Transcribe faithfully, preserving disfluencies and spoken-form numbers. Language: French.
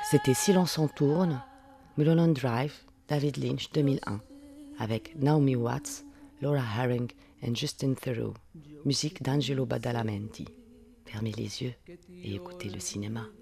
C'était Silence en tourne, Mulholland Drive, David Lynch deux mille un, avec Naomi Watts, Laura Herring et Justin Theroux, musique d'Angelo Badalamenti. Fermez les yeux et écoutez le cinéma.